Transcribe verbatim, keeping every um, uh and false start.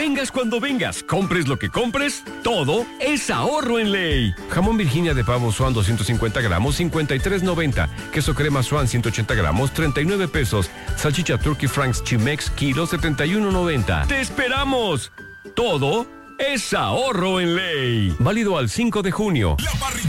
Vengas cuando vengas, compres lo que compres, todo es ahorro en Ley. Jamón Virginia de pavo Swan doscientos cincuenta gramos, cincuenta y tres noventa. Queso crema Swan ciento ochenta gramos, treinta y nueve pesos. Salchicha Turkey Franks Chimex kilo, setenta y uno noventa. ¡Te esperamos! Todo es ahorro en Ley. Válido al cinco de junio.